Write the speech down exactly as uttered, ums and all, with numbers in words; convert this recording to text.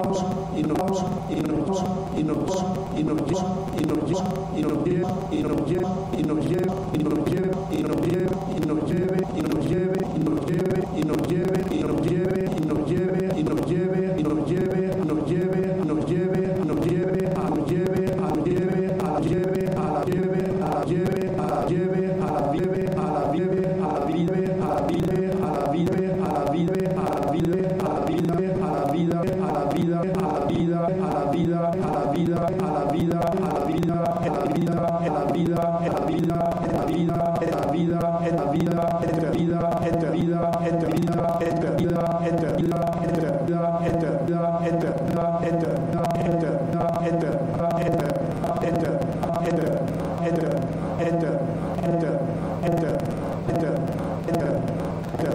nos y nos y nos y nos y nos y nos y nos lleve y nos lleve y nos lleve y nos lleve y nos lleve y nos lleve y nos lleve y nos lleve y nos lleve y nos lleve y nos lleve y nos lleve y nos lleve nos lleve nos lleve nos lleve a nos lleve a nos lleve a la lleve a la lleve a la lleve a la lleve a la lleve a la lleve a la vive a la vive a la vive a la vive a la vive a la vive a la vida a la vida a la vida a la vida a la vida a la vida a la vida a la vida a la vida a la vida a la vida a la vida a la vida entre vida entre vida entre vida entre vida entre vida entre vida entre vida entre vida entre vida entre